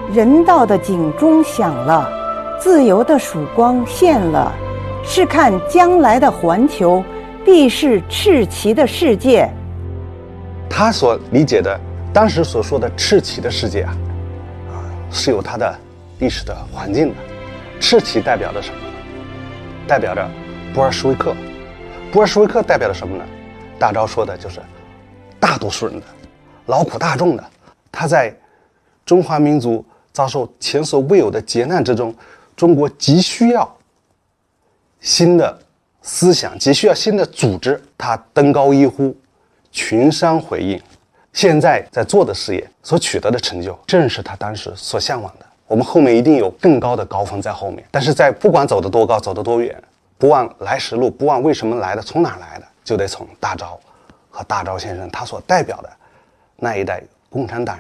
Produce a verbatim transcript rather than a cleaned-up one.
人道的警钟响了，自由的曙光现了，是看将来的环球必是赤旗的世界。 他所理解的当时所说的赤旗的世界啊，啊是有它的历史的环境的。赤旗代表着什么？代表着布尔什维克。布尔什维克代表着什么呢？大钊说的就是大多数人的劳苦大众的，他在中华民族遭受前所未有的劫难之中，中国急需要新的思想，急需要新的组织，他登高一呼，群山回应。现在在做的事业所取得的成就，正是他当时所向往的。我们后面一定有更高的高峰在后面，但是在不管走得多高，走得多远，不忘来时路，不忘为什么来的，从哪来的，就得从大钊和大钊先生他所代表的那一代共产党